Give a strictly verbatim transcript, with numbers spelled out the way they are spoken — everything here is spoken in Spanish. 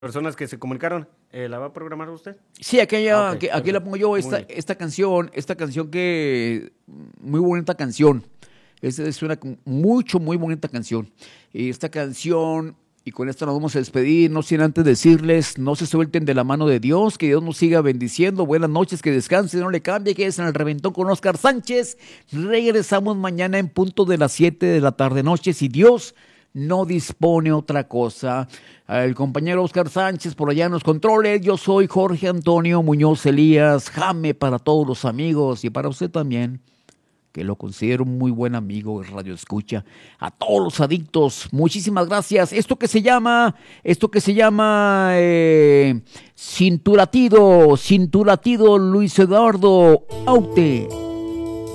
personas que se comunicaron, eh, ¿la va a programar usted? Sí, aquí, ya, Ah, okay, aquí, aquí la pongo yo, esta, esta canción, esta canción que, muy bonita canción, es, es una mucho, muy bonita canción. Esta canción, y con esta nos vamos a despedir, no sin antes decirles, no se suelten de la mano de Dios, que Dios nos siga bendiciendo, buenas noches, que descansen, no le cambie, que es en el Reventón con Oscar Sánchez. Regresamos mañana en punto de las siete de la tarde noche, si Dios no dispone otra cosa. El compañero Oscar Sánchez por allá en los controles. Yo soy Jorge Antonio Muñoz Elías, Jame para todos los amigos y para usted también, que lo considero un muy buen amigo de Radio Escucha. A todos los adictos, muchísimas gracias. Esto que se llama, esto que se llama eh, Cinturatido, Cinturatido Luis Eduardo Aute.